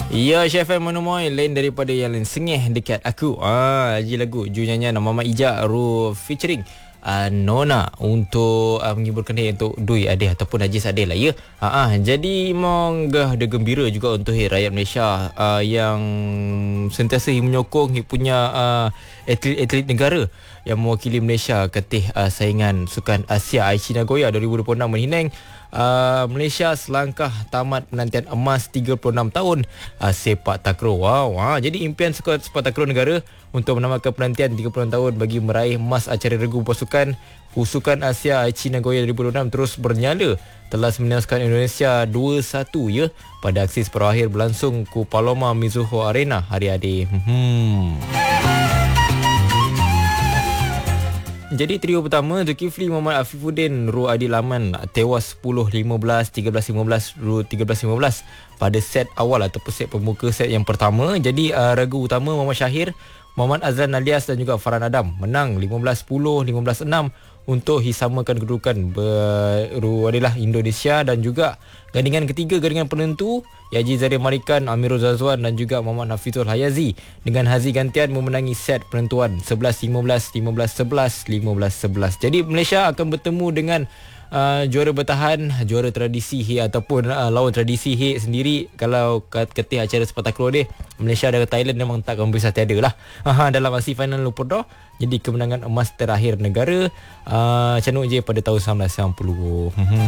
Ya, Chef M Monomoy lain daripada yang lain sengih dekat aku. Lagi lagu Ju nyanyian Mama Ija Ru featuring Nona untuk menghiburkan dia untuk Dui Adeh ataupun Najis Adeh lah ya. Jadi monggah dia gembira juga untuk rakyat Malaysia yang sentiasa menyokong punya atlet-atlet negara yang mewakili Malaysia ketih saingan Sukan Asia Aichi Nagoya 2026 menhinang Malaysia selangkah tamat penantian emas 36 tahun sepak takraw. Jadi impian skuad sepak takraw negara untuk menambahkan penantian 36 tahun bagi meraih emas acara regu pasukan Sukan Asia Aichi Nagoya 2026 terus bernyala. Telah menewaskan Indonesia 2-1 ya pada aksi separuh akhir berlangsung ku Paloma Mizuho Arena hari Adi. Jadi trio pertama Zulkifli Muhammad Afifuddin Ru Adil Aman tewas 10-15, 13-15, Ru 13-15 pada set awal ataupun set pembuka set yang pertama. Jadi ragu utama Muhammad Syahir, Muhammad Azlan Alias dan juga Farhan Adam menang 15-10, 15-6 untuk hisamakan kedudukan Ru adalah Indonesia. Dan juga gandingan ketiga, gandingan penentu Yaji Zaria Marikan, Amirul Zazwan dan juga Muhammad Hafizul Hayazi dengan hazi gantian memenangi set penentuan 11-15, 15-11, 15-11. Jadi Malaysia akan bertemu dengan juara bertahan, juara tradisi ataupun lawan tradisi sendiri. Kalau ketih acara sepak takraw dia, Malaysia dan Thailand memang takkan bisa tiada lah dalam aksi final Lumpur Draw. Jadi kemenangan emas terakhir negara Canuk je pada tahun 1990.